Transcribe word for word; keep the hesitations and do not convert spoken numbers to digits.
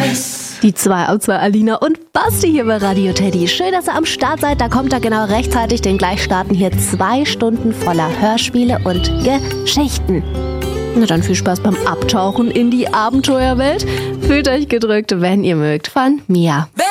Die zwei am zwei, Alina und Basti hier bei Radio Teddy. Schön, dass ihr am Start seid. Da kommt er genau rechtzeitig, denn gleich starten hier zwei Stunden voller Hörspiele und Geschichten. Na dann viel Spaß beim Abtauchen in die Abenteuerwelt. Fühlt euch gedrückt, wenn ihr mögt, von mir.